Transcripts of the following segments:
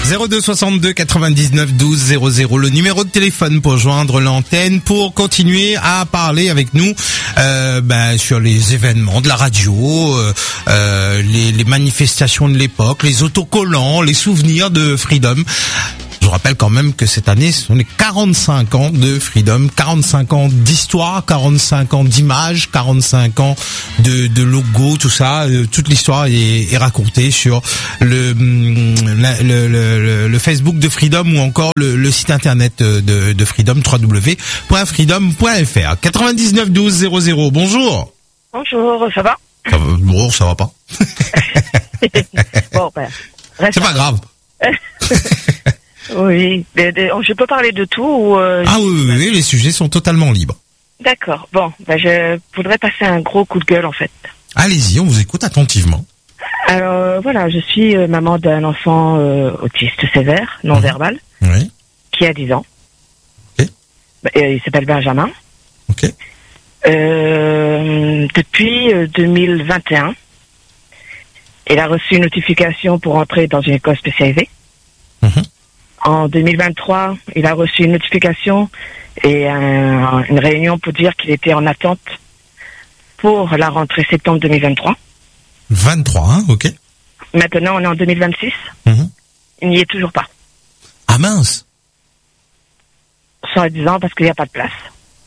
02 62 99 12 00, le numéro de téléphone pour joindre l'antenne, pour continuer à parler avec nous sur les événements de la radio, les manifestations de l'époque, les autocollants, les souvenirs de Freedom. Je vous rappelle quand même que cette année, ce sont les 45 ans de Freedom, 45 ans d'histoire, 45 ans d'images, 45 ans de logo, tout ça, toute l'histoire est racontée sur le Facebook de Freedom ou encore le site internet de Freedom, www.freedom.fr. 99 12 00. Bonjour. Bonjour, ça va? Bon, ça va pas. Bon, c'est pas grave. Oui, je peux parler de tout ou oui, les sujets sont totalement libres. D'accord. Bon, je voudrais passer un gros coup de gueule en fait. Allez-y, on vous écoute attentivement. Alors voilà, je suis maman d'un enfant autiste sévère, non verbal, oui, qui a 10 ans. Ok. Il s'appelle Benjamin. Ok. Depuis 2021, il a reçu une notification pour entrer dans une école spécialisée. En 2023, il a reçu une notification et une réunion pour dire qu'il était en attente pour la rentrée septembre 2023. 23, hein, ok. Maintenant, on est en 2026. Il n'y est toujours pas. Ah mince. Soi-disant parce qu'il n'y a pas de place.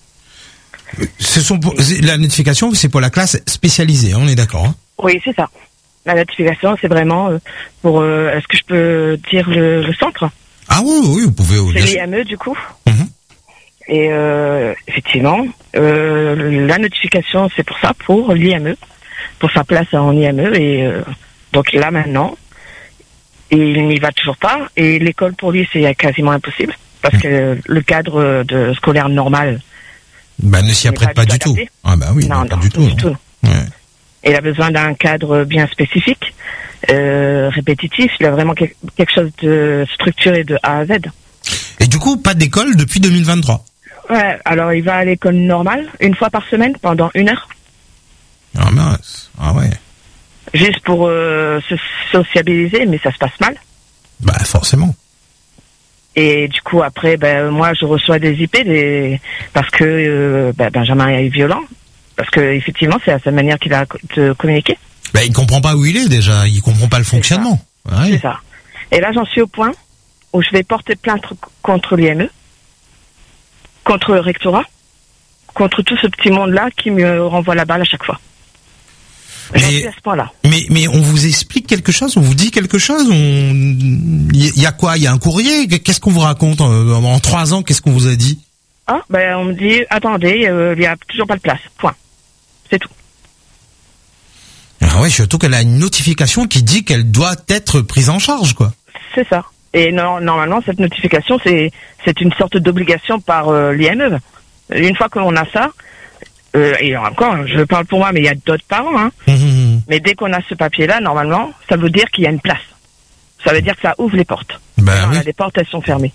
La notification, c'est pour la classe spécialisée, on est d'accord, hein? Oui, c'est ça. La notification, c'est vraiment pour... est-ce que je peux dire le centre? Ah oui, vous pouvez... C'est l'IME, du coup. Et effectivement, la notification, c'est pour ça, pour l'IME, pour sa place en IME. Et donc là, maintenant, il n'y va toujours pas. Et l'école, pour lui, c'est quasiment impossible. Parce que le cadre scolaire normal... ne s'y apprête pas du tout. Ah oui, non, pas du tout. Ouais. Il a besoin d'un cadre bien spécifique, répétitif. Il a vraiment quelque chose de structuré de A à Z. Et du coup, pas d'école depuis 2023? Ouais, alors il va à l'école normale, une fois par semaine, pendant 1 heure. Ah mince, ah ouais. Juste pour se sociabiliser, mais ça se passe mal. Forcément. Et du coup, après, moi, je reçois des IP parce que Benjamin est violent. Parce que effectivement, c'est à sa manière qu'il a de communiquer. Il comprend pas où il est déjà, il comprend pas le fonctionnement. C'est ça. Et là, j'en suis au point où je vais porter plainte contre l'IME, contre le rectorat, contre tout ce petit monde-là qui me renvoie la balle à chaque fois. J'en suis à ce point-là. Mais on vous explique quelque chose, on vous dit quelque chose, il y a quoi? Il y a un courrier? Qu'est-ce qu'on vous raconte? En 3 ans, qu'est-ce qu'on vous a dit? On me dit, attendez, il n'y a toujours pas de place. Point. C'est tout. Ah ouais, surtout qu'elle a une notification qui dit qu'elle doit être prise en charge, quoi. C'est ça. Et normalement, cette notification, c'est une sorte d'obligation par l'IME. Une fois que l'on a ça, et encore, je parle pour moi, mais il y a d'autres parents, hein. Mais dès qu'on a ce papier-là, normalement, ça veut dire qu'il y a une place. Ça veut dire que ça ouvre les portes. Oui. Les portes, elles sont fermées.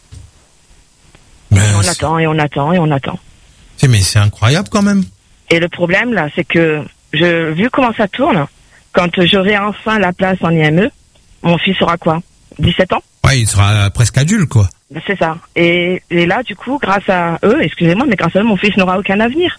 On attend et on attend et on attend. Mais c'est incroyable quand même. Et le problème, là, c'est que, vu comment ça tourne, quand j'aurai enfin la place en IME, mon fils aura quoi? 17 ans? Ouais, il sera presque adulte, quoi. C'est ça. Et là, du coup, grâce à eux, excusez-moi, mais grâce à eux, mon fils n'aura aucun avenir.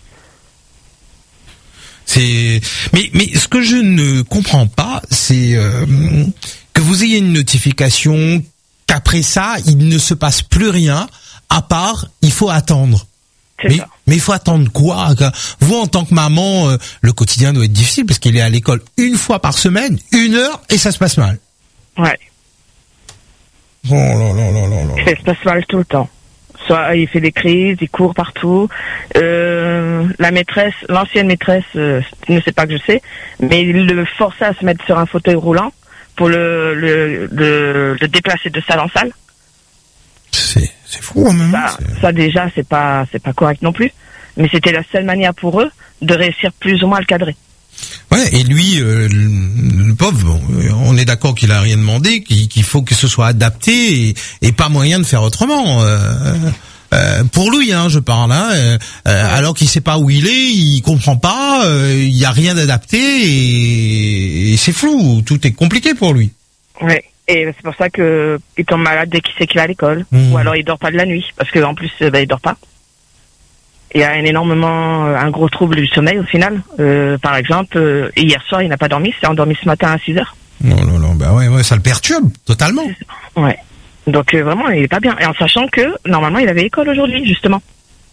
Mais ce que je ne comprends pas, c'est que vous ayez une notification, qu'après ça, il ne se passe plus rien, à part, il faut attendre. Mais il faut attendre quoi? Vous, en tant que maman, le quotidien doit être difficile parce qu'il est à l'école 1 fois par semaine, 1 heure, et ça se passe mal. Ouais. Oh là. Ça se passe mal tout le temps. Soit il fait des crises, il court partout. L'ancienne maîtresse ne sait pas que je sais, mais il le forçait à se mettre sur un fauteuil roulant pour le déplacer de salle en salle. C'est fou, hein, même. Ça déjà, c'est pas correct non plus. Mais c'était la seule manière pour eux de réussir plus ou moins à le cadrer. Ouais, et lui, le pauvre, on est d'accord qu'il a rien demandé, qu'il faut que ce soit adapté et pas moyen de faire autrement. Pour lui, je parle, alors qu'il sait pas où il est, il comprend pas, il y a rien d'adapté et c'est flou, tout est compliqué pour lui. Ouais. Et c'est pour ça que il tombe malade dès qu'il sait qu'il est à l'école. Ou alors il dort pas de la nuit, parce qu'en plus, il dort pas. Il y a un gros trouble du sommeil au final. Par exemple, hier soir, il n'a pas dormi, il s'est endormi ce matin à 6h. Non, bah ouais, ça le perturbe totalement. Ouais. Donc vraiment, il est pas bien. Et en sachant que, normalement, il avait école aujourd'hui, justement.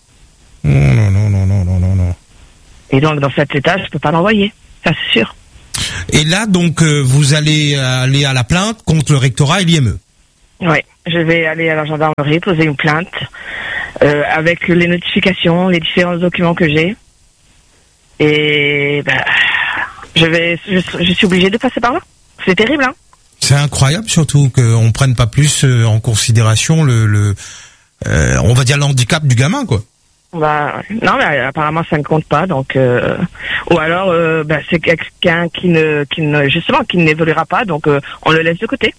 Non. Et donc, dans cet état, je peux pas l'envoyer. Ça, c'est sûr. Et là, donc, vous allez aller à la plainte contre le rectorat et l'IME. Oui, je vais aller à la gendarmerie, poser une plainte, avec les notifications, les différents documents que j'ai. Et je suis obligée de passer par là. C'est terrible, hein. C'est incroyable, surtout qu'on prenne pas plus en considération on va dire l'handicap du gamin, quoi. Non, mais apparemment ça ne compte pas, donc ou alors c'est quelqu'un qui n'évoluera pas, donc on le laisse de côté.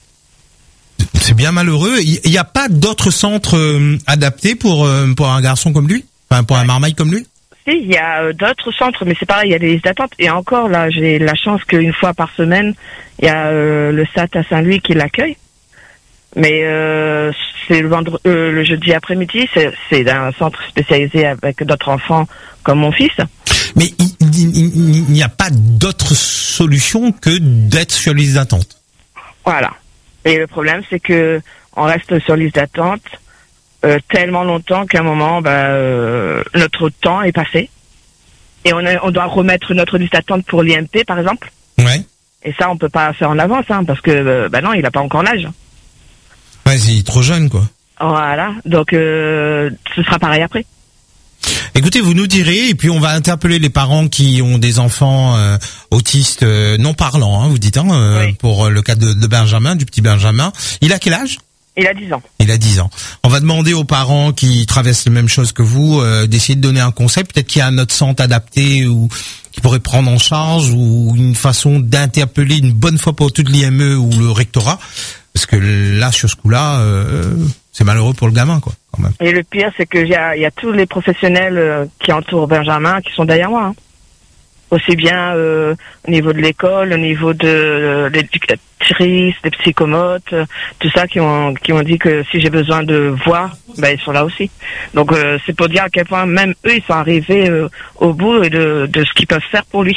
C'est bien malheureux. Il n'y a pas d'autres centres adaptés pour un garçon comme lui, enfin pour un marmaille comme lui. Si, il y a d'autres centres, mais c'est pareil, il y a des listes d'attente. Et encore là, j'ai la chance qu'une fois par semaine, il y a le SAT à Saint-Louis qui l'accueille. Mais c'est le jeudi après-midi, c'est un centre spécialisé avec d'autres enfants comme mon fils. Mais il n'y a pas d'autre solution que d'être sur liste d'attente. Voilà. Et le problème, c'est que on reste sur liste d'attente tellement longtemps qu'à un moment, notre temps est passé. Et on doit remettre notre liste d'attente pour l'IMP, par exemple. Ouais. Et ça, on peut pas faire en avance, hein, parce que non, il a pas encore l'âge. Ouais, il est trop jeune, quoi. Voilà, donc ce sera pareil après. Écoutez, vous nous direz, et puis on va interpeller les parents qui ont des enfants autistes non parlants, hein, vous dites, oui. Pour le cas de Benjamin, du petit Benjamin. Il a quel âge ? Il a 10 ans. Il a 10 ans. On va demander aux parents qui traversent les mêmes choses que vous d'essayer de donner un conseil. Peut-être qu'il y a un autre centre adapté ou qui pourrait prendre en charge ou une façon d'interpeller une bonne fois pour toute l'IME ou le rectorat. Parce que là, sur ce coup-là, c'est malheureux pour le gamin, quoi, quand même. Et le pire, c'est que il y a tous les professionnels qui entourent Benjamin qui sont derrière moi. Hein. Aussi bien au niveau de l'école, au niveau de l'éducatrice, des psychomotes, tout ça qui ont dit que si j'ai besoin de voix, ils sont là aussi. Donc c'est pour dire à quel point même eux ils sont arrivés au bout de ce qu'ils peuvent faire pour lui.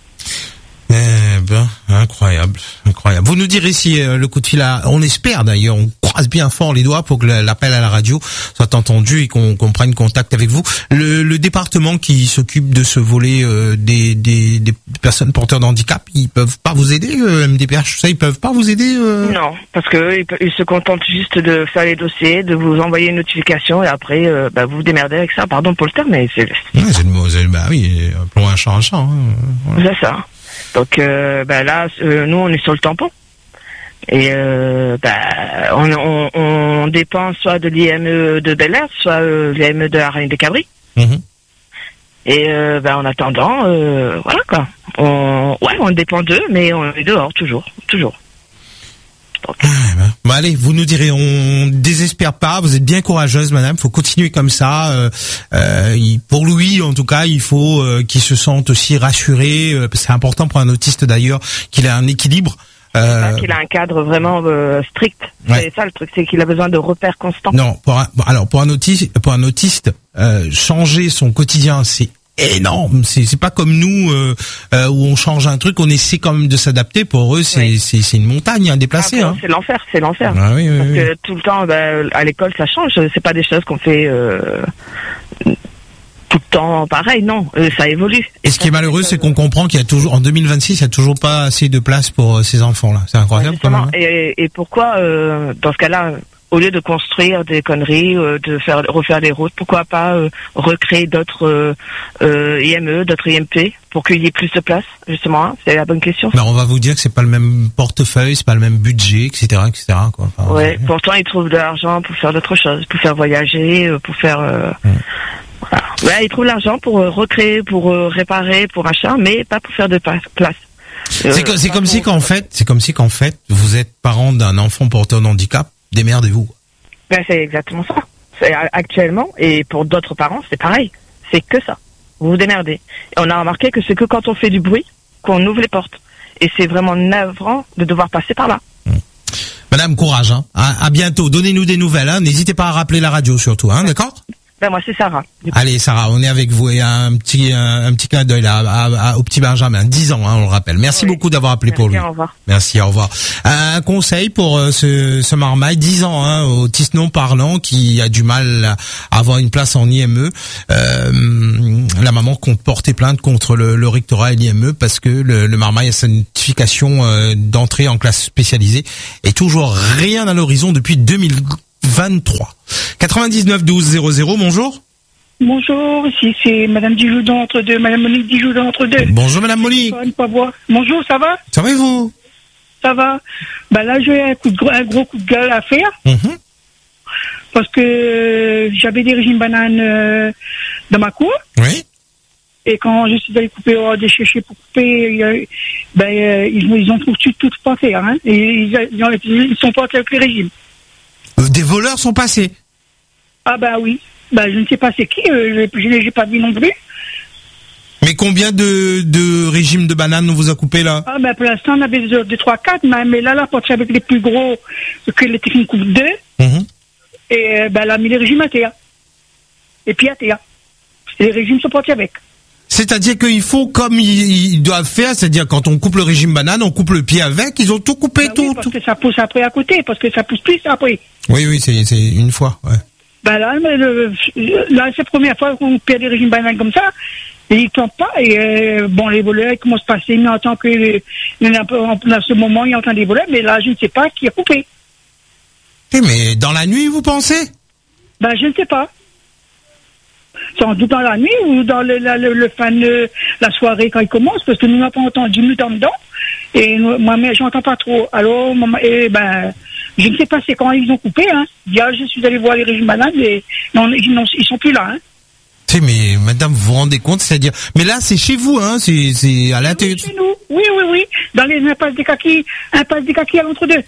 Incroyable. Vous nous direz si le coup de fil on espère d'ailleurs, on croise bien fort les doigts pour que l'appel à la radio soit entendu et qu'on prenne contact avec vous. Le département qui s'occupe de ce volet des personnes porteurs de handicap, ils peuvent pas vous aider, MDPH, ça, ils peuvent pas vous aider Non, parce que ils se contentent juste de faire les dossiers, de vous envoyer une notification et après vous vous démerdez avec ça. Pardon pour le terme, mais c'est le mot, oui, appelons un chat un chat. Hein, voilà. C'est ça. Donc là, nous on est sur le tampon et on dépend soit de l'IME de Bel-Air, soit l'IME de la Reine des Cabris. Mm-hmm. Et en attendant, voilà quoi. On dépend d'eux, mais on est dehors toujours. Donc. Allez, vous nous direz, on désespère pas, vous êtes bien courageuse madame, faut continuer comme ça. Pour lui en tout cas, il faut qu'il se sente aussi rassuré, c'est important pour un autiste d'ailleurs qu'il ait un équilibre. Qu'il a un cadre vraiment strict. Ouais. C'est ça le truc, c'est qu'il a besoin de repères constants. Non, pour un autiste, changer son quotidien, c'est énorme. C'est pas comme nous où on change un truc, on essaie quand même de s'adapter. Pour eux, c'est une montagne à déplacer. Hein. C'est l'enfer. Ah, oui, parce que tout le temps, à l'école, ça change. C'est pas des choses qu'on fait tout le temps pareil. Non, ça évolue. Et ce qui est malheureux, c'est qu'on comprend qu'il y a toujours, en 2026, il y a toujours pas assez de place pour ces enfants-là. C'est incroyable quand même. Et pourquoi, dans ce cas-là, au lieu de construire des conneries, de refaire des routes, pourquoi pas recréer d'autres IME, d'autres IMP pour qu'il y ait plus de place, justement, hein, c'est la bonne question. On va vous dire que c'est pas le même portefeuille, c'est pas le même budget, etc., quoi. Enfin, ouais, pourtant ils trouvent de l'argent pour faire d'autres choses, pour faire voyager, pour faire. Voilà. Ouais, ils trouvent l'argent pour recréer, pour réparer, pour machin, mais pas pour faire de place. C'est comme si qu'en fait, vous êtes parent d'un enfant porteur de handicap. Démerdez-vous. C'est exactement ça. C'est actuellement, et pour d'autres parents, c'est pareil. C'est que ça. Vous vous démerdez. Et on a remarqué que c'est que quand on fait du bruit qu'on ouvre les portes. Et c'est vraiment navrant de devoir passer par là. Madame, courage, hein. À bientôt. Donnez-nous des nouvelles, hein. N'hésitez pas à rappeler la radio surtout, hein, d'accord? Ben moi c'est Sarah. Allez Sarah, on est avec vous et un petit clin d'œil là au petit Benjamin, 10 ans, hein, on le rappelle. Merci beaucoup d'avoir appelé pour lui. Au revoir. Merci, au revoir. Un conseil pour ce marmaille, 10 ans, hein, autiste non parlant qui a du mal à avoir une place en IME. La maman compte porter plainte contre le rectorat et l'IME parce que le marmaille a sa notification d'entrée en classe spécialisée et toujours rien à l'horizon depuis 2023. 99 12 00, bonjour. Bonjour, ici c'est Madame Dijoudon entre deux, Madame Monique Dijoudon entre deux. Bonjour Madame Monique. Bonjour, ça va? Ça va et vous? Ça va. Bah là j'ai un gros coup de gueule à faire. Parce que j'avais des régimes bananes dans ma cour. Oui. Et quand je suis allé couper, déchécher pour couper, ils ont tout pas fait, hein. Et ils sont pas avec les régimes. Des voleurs sont passés. Ah bah oui. Bah je ne sais pas c'est qui, je n'ai pas vu non plus. Mais combien de régimes de bananes on vous a coupé là? Ah ben pour l'instant on avait 2, 3, 4, mais là pour avec les plus gros que les techniques coupent 2. Et elle a mis les régimes à terre. Et puis à terre. Et les régimes sont partis avec. C'est-à-dire qu'il faut comme ils doivent faire, c'est-à-dire quand on coupe le régime banane, on coupe le pied avec, ils ont tout coupé, tout. Parce que ça pousse après à côté, parce que ça pousse plus après. Oui, c'est une fois, ouais. Ben là, c'est la première fois qu'on perd des régimes bananes comme ça, et ils tombent pas, et les voleurs, ils commencent à passer, mais en tant que, à ce moment, il y a des voleurs, mais là, je ne sais pas qui a coupé. Mais dans la nuit, vous pensez? Ben, je ne sais pas. Sans doute dans la nuit ou dans le fin de la soirée quand il commence, parce que nous n'avons pas entendu, nous sommes dedans, et moi-même, j'entends pas trop. Alors, je ne sais pas c'est quand ils ont coupé, hein. Hier, je suis allé voir les régimes bananes, mais non, ils sont plus là, hein. Mais madame, vous vous rendez compte, c'est-à-dire, mais là, c'est chez vous, hein, c'est à l'intérieur. Chez nous, oui, dans les impasses des kakis à l'entre-deux.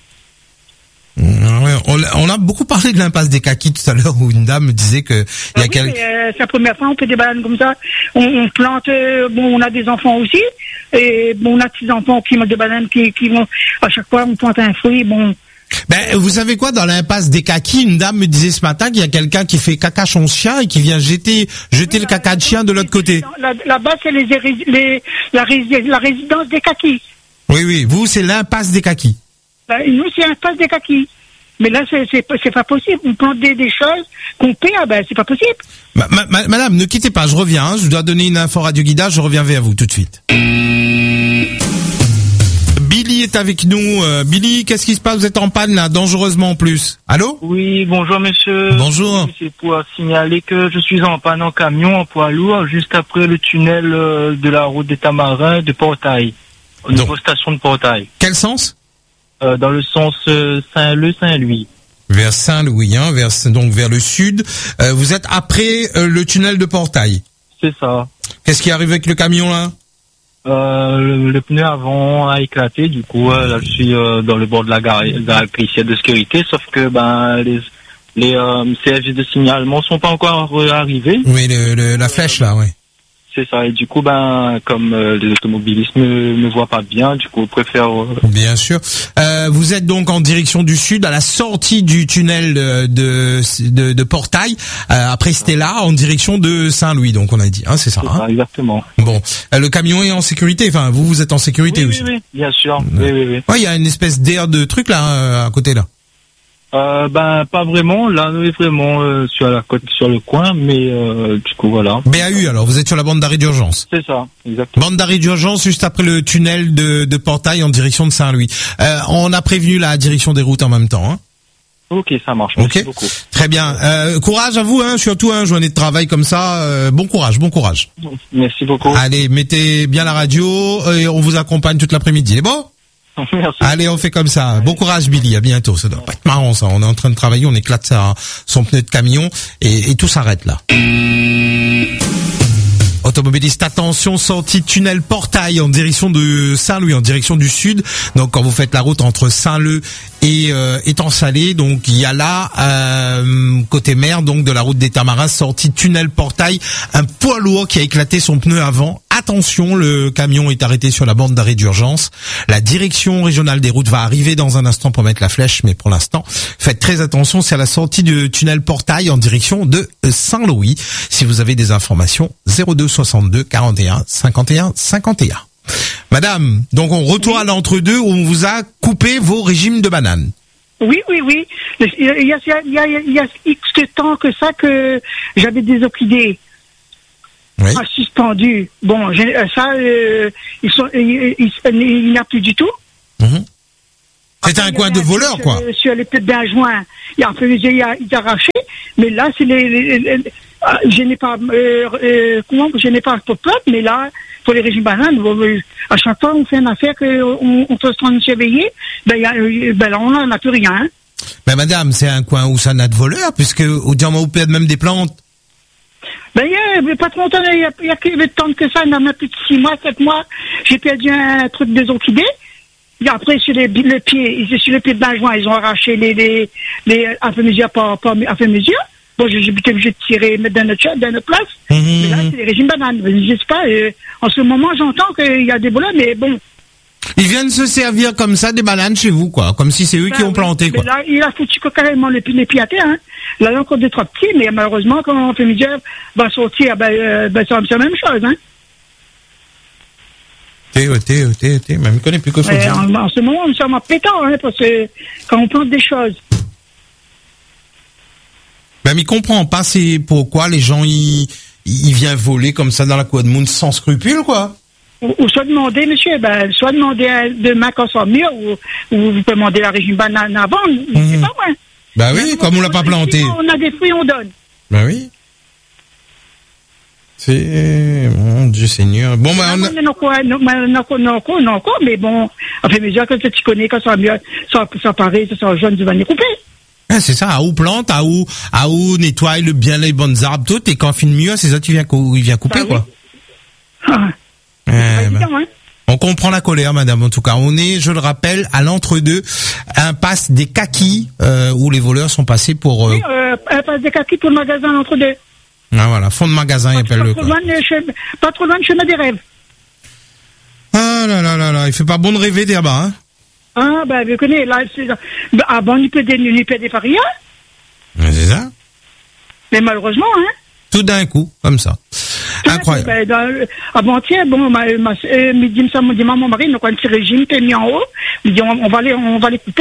On a beaucoup parlé de l'impasse des kakis tout à l'heure où une dame me disait que il y a quelqu'un. C'est la première fois on fait des bananes comme ça. On plante. On a des enfants aussi et on a des enfants qui mangent des bananes qui vont à chaque fois on plante un fruit. Vous savez quoi, dans l'impasse des kakis, une dame me disait ce matin qu'il y a quelqu'un qui fait caca son chien et qui vient jeter le caca de chien de l'autre côté. Là-bas c'est la résidence des kakis. Oui, vous c'est l'impasse des kakis. Nous, c'est un passe des kakis. Mais là, c'est pas possible. On plante des choses qu'on paie, c'est pas possible. Madame, ne quittez pas, je reviens, hein. Je dois donner une info radio guidage, je reviens vers vous tout de suite. Billy est avec nous. Billy, qu'est-ce qui se passe? Vous êtes en panne, là, dangereusement en plus. Allô? Oui, bonjour monsieur. Bonjour. C'est pour signaler que je suis en panne en camion, en poids lourd, juste après le tunnel de la route des Tamarins de Portail. Au niveau station de Portail. Quel sens? Dans le sens Saint-Louis. Vers Saint-Louis, hein, donc vers le sud. Vous êtes après le tunnel de Portail. C'est ça. Qu'est-ce qui arrive avec le camion là? Le pneu avant a éclaté, du coup là je suis dans le bord de la gare policière de sécurité, sauf que les CFG de signalement sont pas encore arrivés. Oui, la flèche là, oui. C'est ça, et du coup, comme les automobilistes ne voient pas bien, du coup, ils préfèrent... Bien sûr. Vous êtes donc en direction du sud, à la sortie du tunnel de Portail, après Stella, en direction de Saint-Louis, donc on a dit, hein, c'est ça, hein? Exactement. Bon, le camion est en sécurité, enfin, vous êtes en sécurité aussi. Oui, bien sûr. Oui. Ouais, il y a une espèce d'air de truc là, à côté là. Pas vraiment, là on est vraiment sur la côte, sur le coin, mais du coup voilà. BAU alors, vous êtes sur la bande d'arrêt d'urgence. C'est ça, exactement. Bande d'arrêt d'urgence juste après le tunnel de Portail en direction de Saint-Louis. On a prévenu la direction des routes en même temps, hein. Ok, ça marche. Merci beaucoup. Très bien. Courage à vous, hein, surtout journée de travail comme ça. Bon courage. Merci beaucoup. Allez, mettez bien la radio et on vous accompagne toute l'après-midi. C'est bon? Merci. Allez, on fait comme ça. Bon courage, Billy. À bientôt. Ça doit pas être marrant, ça. On est en train de travailler, on éclate son pneu de camion et tout s'arrête là. Automobiliste, attention, sortie tunnel Portail en direction de Saint-Louis, en direction du sud. Donc, quand vous faites la route entre Saint-Leu est en Salé. Donc il y a là côté mer, donc de la route des Tamarins, sortie tunnel portail, un poids lourd qui a éclaté son pneu avant. Attention, le camion est arrêté sur la bande d'arrêt d'urgence. La direction régionale des routes va arriver dans un instant pour mettre la flèche, mais pour l'instant, faites très attention, c'est à la sortie du tunnel portail en direction de Saint-Louis. Si vous avez des informations, 02 62 41 51 51. Madame, donc on retourne à l'entre-deux où on vous a coupé vos régimes de bananes. Oui. Il y a X temps que ça que j'avais des orchidées. Oui. Suspendues. Bon, ça, il n'y a plus du tout. Mmh. C'était un coin de voleur, quoi. Sur les petits benjoins, il y a un peu il arraché, mais là, c'est je n'ai pas, je n'ai pas pour plainte, mais là, pour les régimes bananes, à chaque fois, on fait une affaire qu'on peut se surveiller, là, on n'en a plus rien. Hein. Ben, madame, c'est un coin où ça n'a de voleurs, puisque, au diamant, vous perdez même des plantes. Il y a pas trop longtemps, il y a que temps que ça, il y en a plus de 6 mois, 7 mois, j'ai perdu un truc des orchidées. Et après, sur le pied de benjoin, ils ont arraché les à fait mesure, pas à fait mesure. Bon, j'ai été obligé de tirer, mettre dans notre place. Mais là, c'est les régimes bananes. Je sais pas, en ce moment, j'entends qu'il y a des voleurs, mais bon. Ils viennent se servir comme ça des bananes chez vous, quoi. Comme si c'est eux qui ont planté, quoi. Là, il a foutu carrément les pieds à terre, hein. Là, il y a encore 2-3 petits, mais malheureusement, quand on fait mesure, va sortir, c'est la même chose, hein. Même il connaît plus que ça. En ce moment, on est sûrement pétant, hein, parce que quand on plante des choses. Ben, mais il comprend pas, c'est pourquoi les gens, ils viennent voler comme ça dans la cour de monde sans scrupule, quoi. Ou soit demander, monsieur, soit demander demain quand ça sera mieux, ou vous pouvez demander la régime banane avant, c'est pas moi. Ben oui, comme on l'a pas planté. On a des fruits, on donne. Ben oui. C'est, mon Dieu Seigneur. Bon, ben, non, mais bon, on fait mesure que tu connais quand ça va mieux, ça paraît, ça sera jaune, tu vas les couper. Ah, c'est ça, à où plante, à où nettoie bien les bonnes arbres, tout, et quand finit mieux, c'est ça, il vient couper, quoi. Oui. Évident, hein. On comprend la colère, madame, en tout cas. On est, je le rappelle, à l'entre-deux, impasse des Kakis, où les voleurs sont passés pour... Oui, impasse des Kakis pour le magasin l'entre-deux. Ah voilà, fond de magasin, il appelle le... Pas trop loin de chemin des rêves. Ah là, il fait pas bon de rêver là-bas, hein. Ah, vous connaissez, là, avant, il peut des pas rien. C'est ça. Mais malheureusement, hein. Tout d'un coup, comme ça. Incroyable. Avant-hier, bon, me dit mon mari, donc un petit régime t'es mis en haut. Il dit, on va les couper.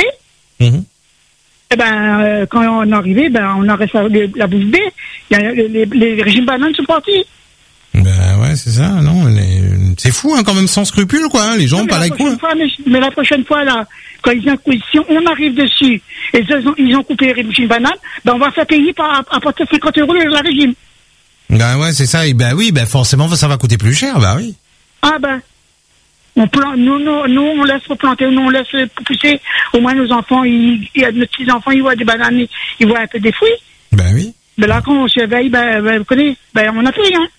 Et quand on est arrivé, on a resté la bouche bée. Les régimes bananes sont partis. Ben ouais, c'est ça, non, c'est fou, hein, quand même, sans scrupule, quoi, hein, les gens, pas la cour. Mais la prochaine fois, là, quand si on arrive dessus, et ils ont coupé les régimes bananes, on va faire payer à partir de 50 € le régime. Ben ouais, c'est ça, et oui, forcément, ça va coûter plus cher, oui. Ah on plante, nous, on laisse replanter, nous, on laisse pousser, au moins nos enfants, nos petits-enfants, ils voient des bananes, ils voient un peu des fruits. Ben oui. Ben là, quand on se réveille, vous connaissez, on n'a plus rien.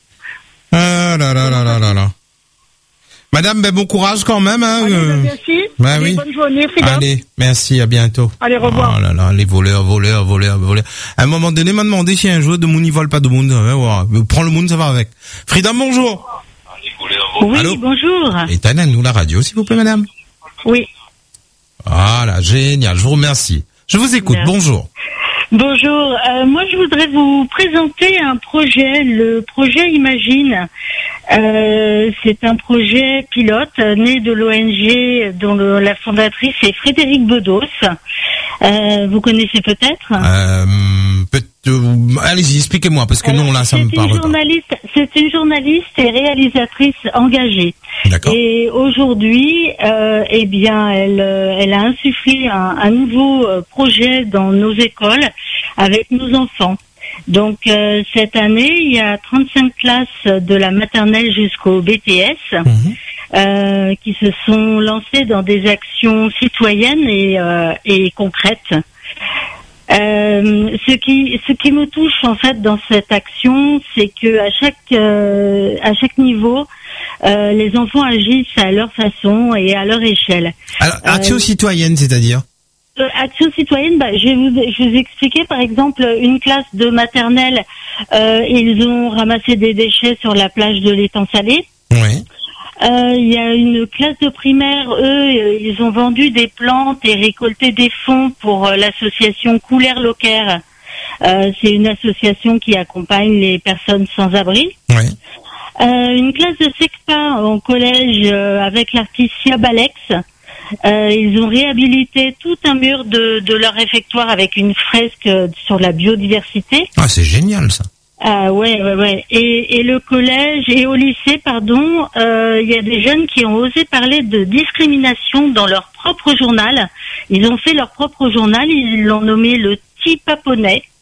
Ah là. Madame, bon courage quand même, hein. Allez, merci. Oui. Bonne journée, Frida. Allez, merci, à bientôt. Allez, au revoir. Oh là là, les voleurs. À un moment donné, m'a demandé si un joueur de monde, il vole pas de monde. Prends le monde, ça va avec. Frida, bonjour. Oui, allô, bonjour. Éteignez-nous la radio, s'il vous plaît, madame. Oui. Voilà, génial, je vous remercie. Je vous écoute, merci. Bonjour. Bonjour, moi je voudrais vous présenter un projet, le projet Imagine. C'est un projet pilote né de l'ONG dont la fondatrice est Frédéric Bedos. Vous connaissez peut-être allez-y, expliquez-moi, parce que non, là, ça me parle pas. C'est une journaliste et réalisatrice engagée. D'accord. Et aujourd'hui, elle a insufflé un nouveau projet dans nos écoles avec nos enfants. Donc, cette année, il y a 35 classes de la maternelle jusqu'au BTS qui se sont lancées dans des actions citoyennes et concrètes. Ce qui me touche en fait dans cette action, c'est que à chaque niveau, les enfants agissent à leur façon et à leur échelle. Alors, action citoyenne, c'est-à-dire Action citoyenne, je vais vous expliquer. Par exemple, une classe de maternelle, ils ont ramassé des déchets sur la plage de l'étang salé. Oui. Il y a une classe de primaire, eux, ils ont vendu des plantes et récolté des fonds pour l'association Couleur Locaire. C'est une association qui accompagne les personnes sans abri. Oui. Une classe de SECPA en collège avec l'artiste Siabalex. Ils ont réhabilité tout un mur de leur réfectoire avec une fresque sur la biodiversité. Ah, c'est génial ça. Ah ouais. Et le collège et au lycée, il y a des jeunes qui ont osé parler de discrimination dans leur propre journal. Ils ont fait leur propre journal, ils l'ont nommé le Petit Paponnet.